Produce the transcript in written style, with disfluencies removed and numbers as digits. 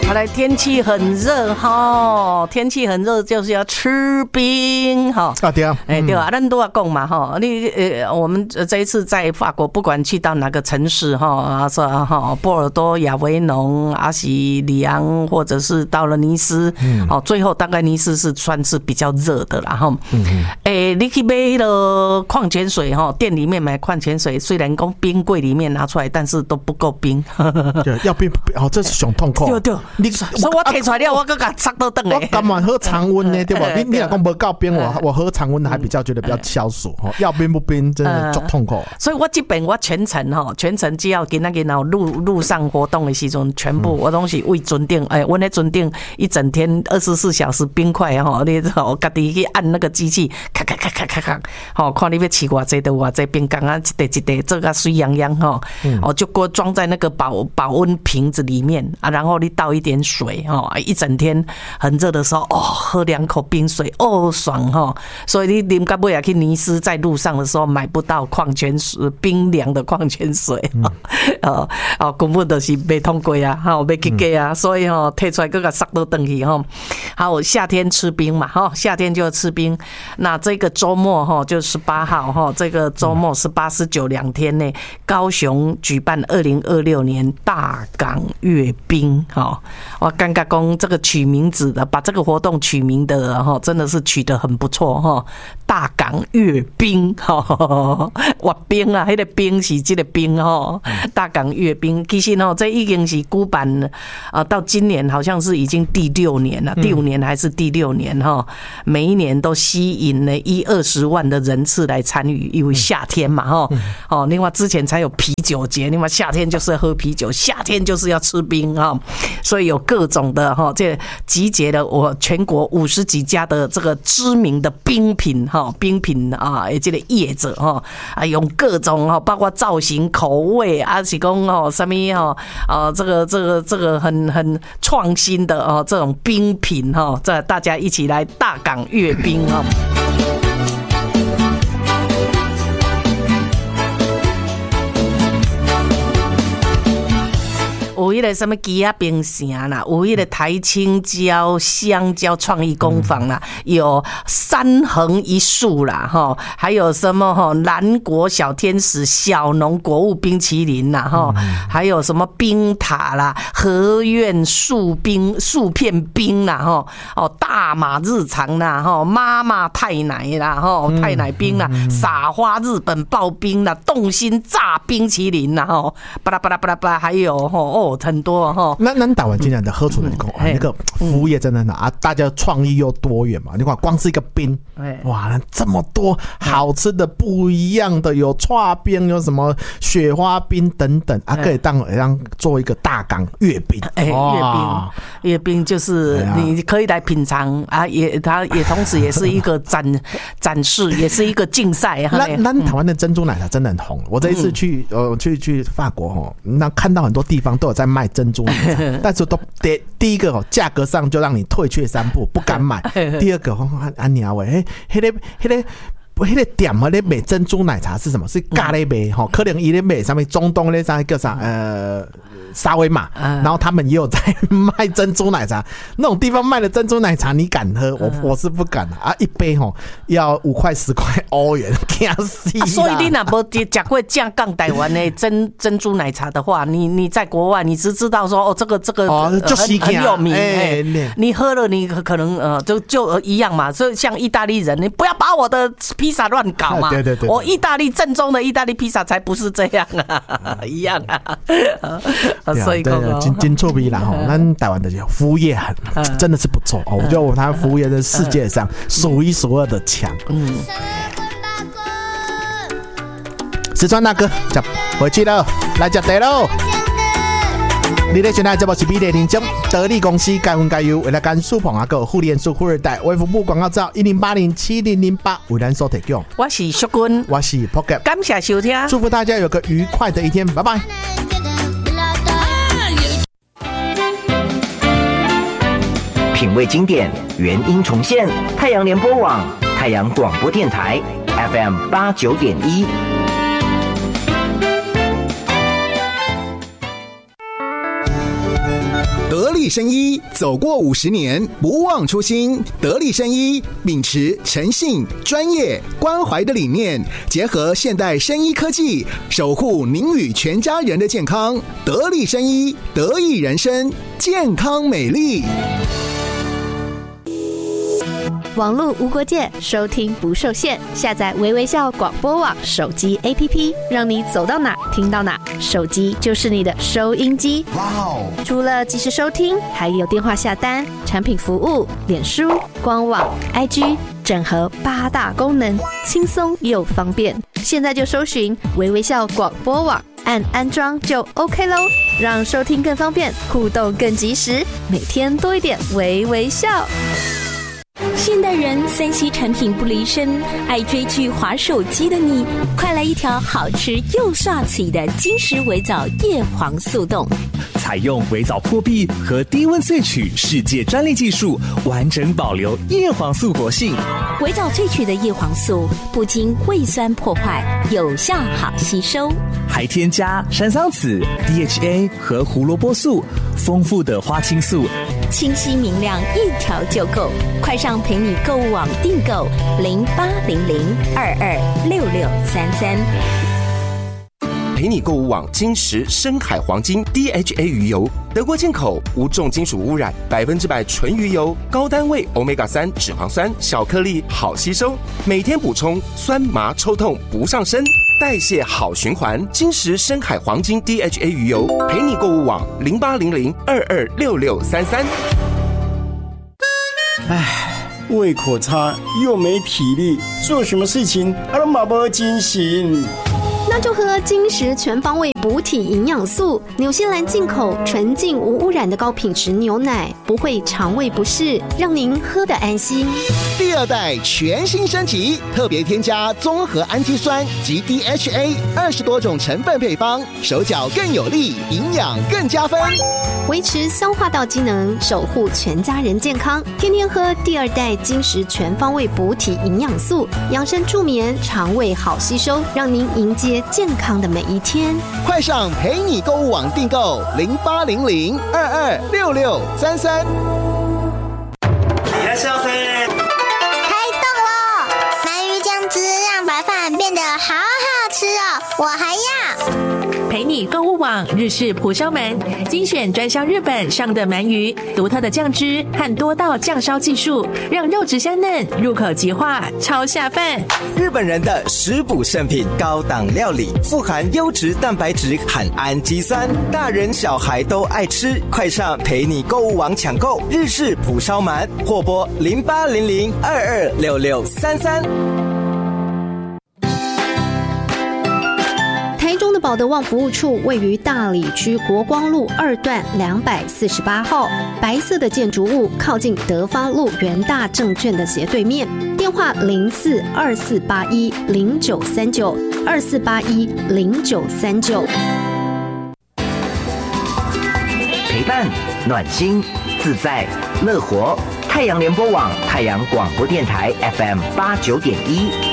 好来，天气很热哈，天气很热就是要吃冰哈。 啊对啊， 对啊，咱都要讲嘛哈。我们这一次在法国，不管去到哪个城市哈，说哈波尔多、亚维农、阿西里昂，或者是到了尼斯，最后大概尼斯是算是比较热的啦哈。你去买了矿泉水哈，店里面买矿泉水，虽然讲冰柜里面拿出来，但是都不够冰。 对，要冰哦，这是上痛苦。 对，所以我提出来了，我搁甲插倒转我甘愿喝常温呢，对吧？你若讲无够冰，我喝常温还比较觉得比较消暑。要冰不冰，真的足痛苦。 所以我这边我全程只要跟那个路上活动的时阵，全部我都是为船顶，我那船顶一整天24小时冰块哈，你我家己去按那个机器，咔咔咔咔咔咔，好看你要吃偌济的偌济冰缸啊，一袋做个水洋洋哈，就给我装在那个保温瓶子里面啊，然后你倒一点水哈，一整天很热的时候喝2口冰水爽哈，所以你啉到尾啊去尼斯，在路上的时候买不到矿泉水，冰凉的矿泉水，根本就是没通过啊，没去给啊，所以退出来各个塞都回去哈。好，夏天吃冰嘛哈，夏天就吃冰。那这个周末哈，就18号哈，这个周末18、19两天内，高雄举办2026年大港阅冰哈。我刚刚讲这个取名字的，把这个活动取名的哈，真的是取得很不错哈。大港阅冰哈，滑冰啊，那个冰是这个冰哈。大港阅冰，其实这已经是举办到今年好像是已经第6年了，第5年还是第6年哈。每一年都吸引了20万的人次来参与，因为夏天嘛哈。另外之前才有啤酒节，另外夏天就是要喝啤酒，夏天就是要吃冰哈。所以有各种的哈，这集结了我全国50几家的这个知名的冰品哈，冰品啊，这个业者哈用各种包括造型、口味啊，是讲什么这个很创新的这种冰品哈，这大家一起来大港阅冰哈。有迄个什么鸡仔冰城啦，有迄个台青椒香蕉创意工坊啦，有3横1竖啦哈，还有什么南国小天使小农果物冰淇淋啦哈，还有什么冰塔啦，和苑树片冰啦哈，大马日常啦哈，妈妈太奶啦哈，太奶冰啦，撒花日本刨冰啦，动心炸冰淇淋啦哈，巴拉巴拉巴拉巴拉，还有很多哈。那台湾今年的喝出来那个服务业真的很好啊，大家创意又多元嘛。你看光是一个冰，哇，这么多好吃的不一样的，有剉冰，有什么雪花冰等等啊，可以当做一个大港阅冰。阅冰就是你可以来品尝啊，它也同时也是一个展示，也是一个竞赛。那台湾的珍珠奶茶真的很红。我这一次去法国那看到很多地方都有在卖珍珠奶茶，但是都第一个价格上就让你退却3步，不敢买。第二个娘喂，迄个店咧卖珍珠奶茶是什么？是咖喱卖可能伊咧卖上面中东咧叫啥沙威玛，然后他们也有在卖珍珠奶茶，那种地方卖的珍珠奶茶你敢喝？我是不敢啊！一杯要5块10块欧元，惊死啦！ 所以你若无吃过正港台湾的珍珠奶茶的话，你在国外你只知道说这个很有名，你喝了你可能就一样嘛。所以像意大利人，你不要把我的披萨乱搞嘛！对，我意大利正宗的意大利披萨才不是这样啊，一样啊。所以真臭逼啦！咱台湾的服务业真的是不错，我觉得我们台湾服务业在世界上数1数2的强。石川大哥，回去了，来吃茶喽！你咧现在这部是美丽人生得力公司该分该优，为了干苏鹏个互联数富二代，为服务广告照10807008为咱所提供。 我是淑君， 我是 Pocket， 感谢收听， 祝福大家有个愉快的一天，拜拜。 品味经典，原音重现，太阳联播网、太阳广播电台 FM 89.1。 得力生医走过50年，不忘初心。得力生医秉持诚信、专业、关怀的理念，结合现代生医科技，守护您与全家人的健康。得力生医，得益人生，健康美丽。 网络无国界，收听不受限。下载微微笑广播网手机 APP， 让你走到哪听到哪，手机就是你的收音机。哇哦！除了即时收听，还有电话下单、产品服务、脸书、官网、IG， 整合8大功能，轻松又方便。现在就搜寻微微笑广播网，按安装就 OK 咯，让收听更方便，互动更及时，每天多一点微微笑。 现代人3C 产品不离身，爱追剧滑手机的你，快来一条好吃又帅气的金石微藻叶黄素冻。 采用微藻破壁和低温萃取世界专利技术，完整保留叶黄素活性。 微藻萃取的叶黄素不经胃酸破坏，有效好吸收， 还添加山桑子、DHA 和胡萝卜素，丰富的花青素， 清晰明亮，一条就够。快上陪你购物网订购0800226633。 陪你购物网金石深海黄金 DHA 鱼油，德国进口，无重金属污染，100%纯鱼油，高单位 Omega-3 脂肪酸，小颗粒，好吸收，每天补充，酸麻抽痛不上身，代谢好循环。金石深海黄金 DHA 鱼油，陪你购物网0800226633。 胃口差又没体力，做什么事情都没精神。 那就喝金石全方位补体营养素，纽西兰进口纯净无污染的高品质牛奶，不会肠胃不适，让您喝得安心。 第2代全新升级，特别添加综合氨基酸及 DHA 20多种成分配方，手脚更有力，营养更加分， 维持消化道机能，守护全家人健康。天天喝第2代金石全方位补体营养素，养生助眠，肠胃好吸收，让您迎接健康的每一天。 快上陪你购物网订购0800226633。 开动了！鳗鱼酱汁让白饭变得好好吃哦，我还要。 陪你购物网日式蒲烧鳗，精选专销日本上的鳗鱼，独特的酱汁和多道酱烧技术，让肉质香嫩，入口即化，超下饭。 日本人的食补圣品，高档料理，富含优质蛋白质和氨基酸，大人小孩都爱吃。快上陪你购物网抢购日式蒲烧鳗，或拨0800226633。 保德旺服务处位于大里区国光路2段248号，白色的建筑物靠近德发路元大证券的斜对面，电话042481093924810939。 陪伴、暖心、自在、乐活。太阳联播网、太阳广播电台 FM 89.1。